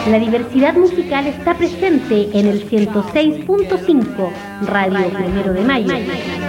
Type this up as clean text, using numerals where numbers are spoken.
La diversidad musical está presente en el 106.5 Radio 1 de Mayo.